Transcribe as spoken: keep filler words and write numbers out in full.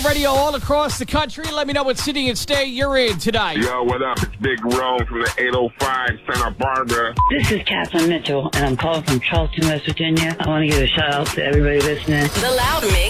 radio all across the country. Let me know what city and state you're in tonight. Yo, what up? It's Big Rome from the eight oh five Santa Barbara. This is Catherine Mitchell, and I'm calling from Charleston, West Virginia. I want to give a shout out to everybody listening. The Loud Mix.